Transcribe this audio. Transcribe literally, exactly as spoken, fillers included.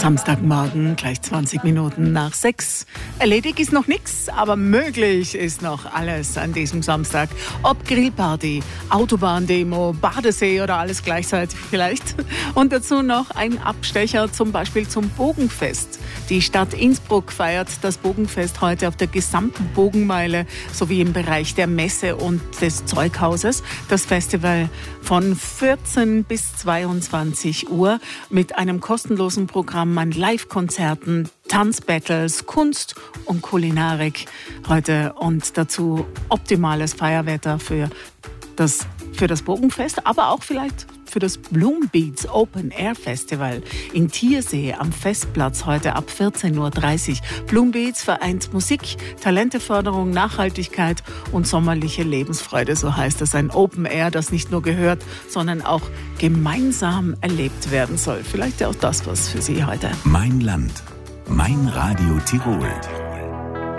Samstagmorgen, gleich zwanzig Minuten nach sechs. Erledigt ist noch nichts, aber möglich ist noch alles an diesem Samstag. Ob Grillparty, Autobahndemo, Badesee oder alles gleichzeitig vielleicht. Und dazu noch ein Abstecher zum Beispiel zum Bogenfest. Die Stadt Innsbruck feiert das Bogenfest heute auf der gesamten Bogenmeile sowie im Bereich der Messe und des Zeughauses. Das Festival von vierzehn bis zweiundzwanzig Uhr mit einem kostenlosen Programm an Live-Konzerten, Tanzbattles, Kunst und Kulinarik heute und dazu optimales Feierwetter für das, für das Bogenfest, aber auch vielleicht für das Bloombeats Open Air Festival in Thiersee am Festplatz heute ab vierzehn Uhr dreißig. Bloombeats vereint Musik, Talenteförderung, Nachhaltigkeit und sommerliche Lebensfreude, so heißt es. Ein Open Air, das nicht nur gehört, sondern auch gemeinsam erlebt werden soll. Vielleicht ja auch das was für Sie heute. Mein Land, mein Radio Tirol.